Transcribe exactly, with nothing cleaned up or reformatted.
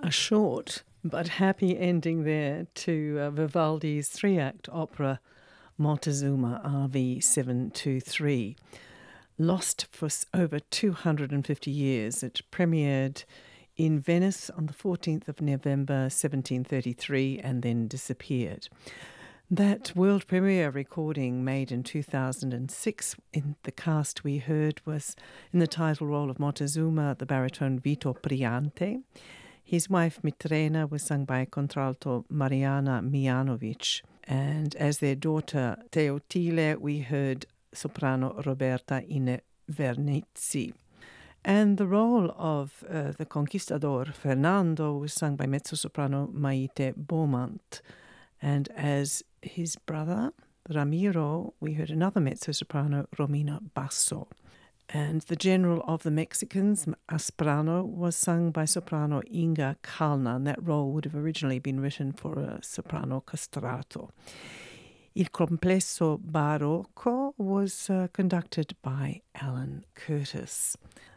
A short but happy ending there to uh, Vivaldi's three-act opera Montezuma R V seven two three. Lost for over two hundred fifty years. It premiered in Venice on the fourteenth of November seventeen thirty-three and then disappeared. That world premiere recording, made in two thousand six, in the cast we heard was, in the title role of Montezuma, the baritone Vito Priante. His wife Mitrena was sung by contralto Mariana Mijanovic. And as their daughter Teotile, we heard soprano Roberta Ine Vernizzi. And the role of uh, the conquistador Fernando was sung by mezzo-soprano Maite Beaumont. And as his brother Ramiro, we heard another mezzo-soprano, Romina Basso. And the general of the Mexicans, Asprano, was sung by soprano Inga Kalna, and that role would have originally been written for a soprano castrato. Il Complesso Barocco was uh, conducted by Alan Curtis.